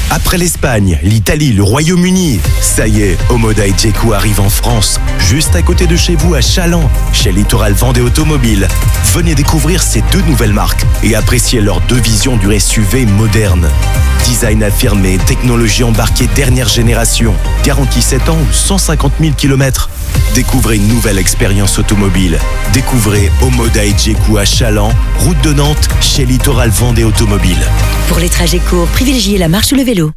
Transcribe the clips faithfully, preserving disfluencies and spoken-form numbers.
Après l'Espagne, l'Italie, le Royaume-Uni, ça y est, Omoda et Jeku arrivent en France, juste à côté de chez vous à Chaland, chez Littoral Vendée Automobile. Venez découvrir ces deux nouvelles marques et apprécier leurs deux visions du S U V moderne. Design affirmé, technologie embarquée dernière génération, garantie sept ans ou cent cinquante mille kilomètres. Découvrez une nouvelle expérience automobile. Découvrez Omoda et Jeku à Chaland, route de Nantes, chez Littoral Vendée Automobile. Pour les trajets courts, privilégiez la marche ou le vélo.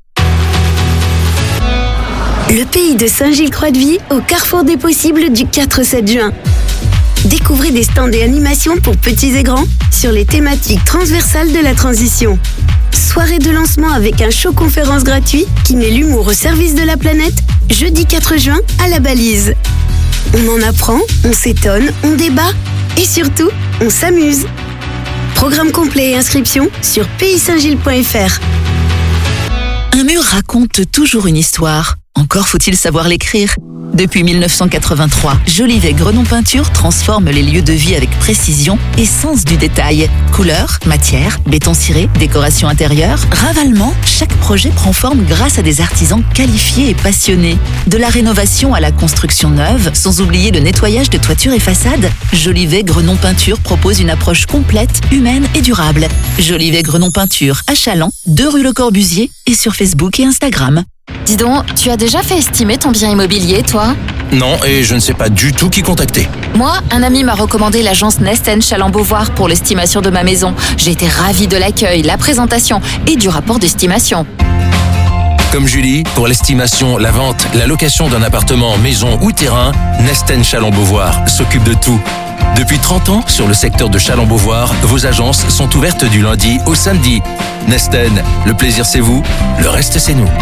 Le pays de Saint-Gilles-Croix-de-Vie au carrefour des possibles du quatre au sept juin. Découvrez des stands et animations pour petits et grands sur les thématiques transversales de la transition. Soirée de lancement avec un show conférence gratuit qui met l'humour au service de la planète, jeudi quatre juin à la Balise. On en apprend, on s'étonne, on débat et surtout, on s'amuse. Programme complet et inscription sur pays saint gilles point f r. Un mur raconte toujours une histoire. Encore faut-il savoir l'écrire. Depuis mille neuf cent quatre-vingt-trois, Jolivet Grenon Peinture transforme les lieux de vie avec précision et sens du détail. Couleurs, matière, béton ciré, décoration intérieure, ravalement, chaque projet prend forme grâce à des artisans qualifiés et passionnés. De la rénovation à la construction neuve, sans oublier le nettoyage de toitures et façades, Jolivet Grenon Peinture propose une approche complète, humaine et durable. Jolivet Grenon Peinture à Chaland, deux rue Le Corbusier et sur Facebook et Instagram. Dis donc, tu as déjà fait estimer ton bien immobilier, toi ? Non, et je ne sais pas du tout qui contacter. Moi, un ami m'a recommandé l'agence Nesten Chaland-Beauvoir pour l'estimation de ma maison. J'ai été ravie de l'accueil, la présentation et du rapport d'estimation. Comme Julie, pour l'estimation, la vente, la location d'un appartement, maison ou terrain, Nesten Chaland-Beauvoir s'occupe de tout. Depuis trente ans, sur le secteur de Chaland-Beauvoir, vos agences sont ouvertes du lundi au samedi. Nesten, le plaisir c'est vous, le reste c'est nous.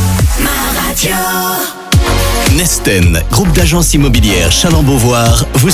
Nesten, groupe d'agences immobilières Chaland-Beauvoir, vous